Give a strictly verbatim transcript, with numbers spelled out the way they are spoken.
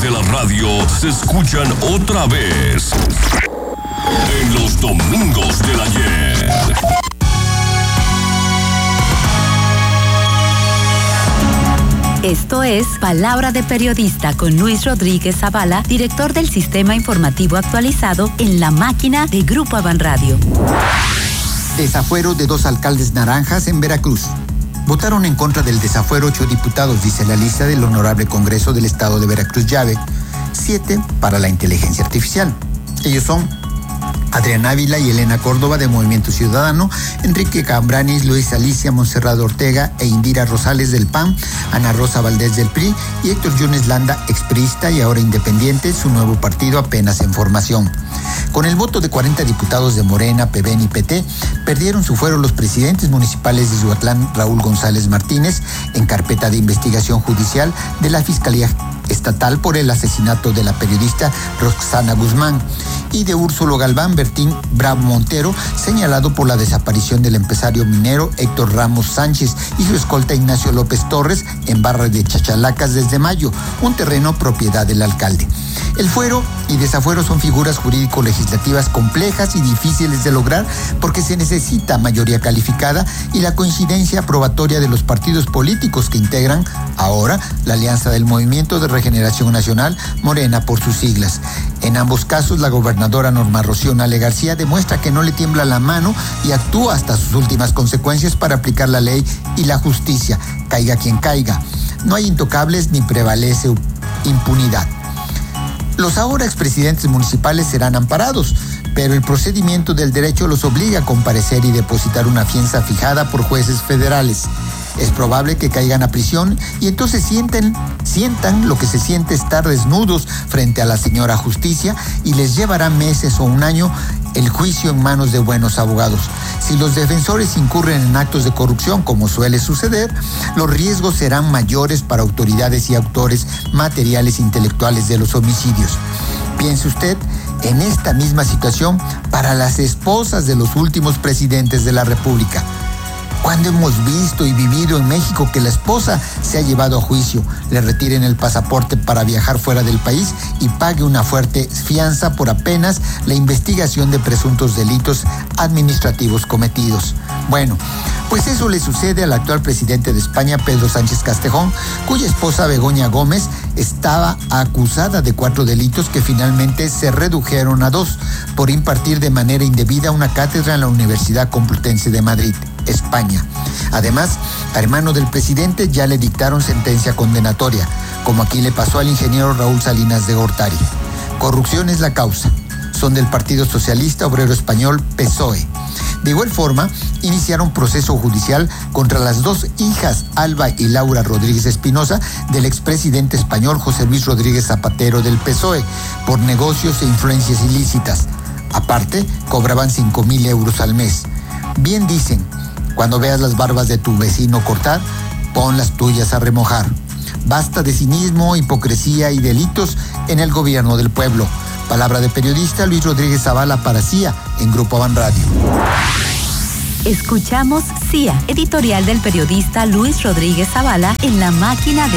de la radio se escuchan otra vez en los domingos del ayer. Esto es Palabra de Periodista con Luis Rodríguez Zavala, director del Sistema Informativo Actualizado en La Máquina de Grupo Avanradio. Desafuero de dos alcaldes naranjas en Veracruz. Votaron en contra del desafuero ocho diputados, dice la lista del Honorable Congreso del Estado de Veracruz Llave, siete para la inteligencia artificial. Ellos son Adrián Ávila y Elena Córdoba de Movimiento Ciudadano, Enrique Cambranis, Luis Alicia Monserrat Ortega e Indira Rosales del P A N, Ana Rosa Valdés del P R I y Héctor Yunes Landa, expriista y ahora independiente, su nuevo partido apenas en formación. Con el voto de cuarenta diputados de Morena, P B N y P T, perdieron su fuero los presidentes municipales de Zuatlán, Raúl González Martínez, en carpeta de investigación judicial de la Fiscalía Estatal por el asesinato de la periodista Roxana Guzmán, y de Úrsulo Galván Bertín Bravo Montero, señalado por la desaparición del empresario minero Héctor Ramos Sánchez y su escolta Ignacio López Torres en Barra de Chachalacas desde mayo, un terreno propiedad del alcalde. El fuero y desafuero son figuras jurídico-legislativas complejas y difíciles de lograr porque se necesita mayoría calificada y la coincidencia aprobatoria de los partidos políticos que integran ahora la Alianza del Movimiento de Regeneración Nacional, Morena por sus siglas. En ambos casos, la gobernadora Norma Rocío Nale García demuestra que no le tiembla la mano y actúa hasta sus últimas consecuencias para aplicar la ley y la justicia, caiga quien caiga. No hay intocables ni prevalece impunidad. Los ahora expresidentes municipales serán amparados, pero el procedimiento del derecho los obliga a comparecer y depositar una fianza fijada por jueces federales. Es probable que caigan a prisión y entonces sienten, sientan lo que se siente estar desnudos frente a la señora justicia y les llevará meses o un año el juicio en manos de buenos abogados. Si los defensores incurren en actos de corrupción, como suele suceder, los riesgos serán mayores para autoridades y autores materiales e intelectuales de los homicidios. Piense usted en esta misma situación para las esposas de los últimos presidentes de la República. ¿Cuándo hemos visto y vivido en México que la esposa se ha llevado a juicio, le retiren el pasaporte para viajar fuera del país y pague una fuerte fianza por apenas la investigación de presuntos delitos administrativos cometidos? Bueno, pues eso le sucede al actual presidente de España, Pedro Sánchez Castejón, cuya esposa Begoña Gómez estaba acusada de cuatro delitos que finalmente se redujeron a dos por impartir de manera indebida una cátedra en la Universidad Complutense de Madrid, España. Además, a hermano del presidente ya le dictaron sentencia condenatoria, como aquí le pasó al ingeniero Raúl Salinas de Gortari. Corrupción es la causa. Son del Partido Socialista Obrero Español, P S O E. De igual forma, iniciaron proceso judicial contra las dos hijas, Alba y Laura Rodríguez Espinosa, del expresidente español José Luis Rodríguez Zapatero del P S O E, por negocios e influencias ilícitas. Aparte, cobraban cinco mil euros al mes. Bien dicen, cuando veas las barbas de tu vecino cortar, pon las tuyas a remojar. Basta de cinismo, hipocresía y delitos en el gobierno del pueblo. Palabra de periodista Luis Rodríguez Zavala para C I A en Grupo Avanradio. Escuchamos C I A, editorial del periodista Luis Rodríguez Zavala en La Máquina de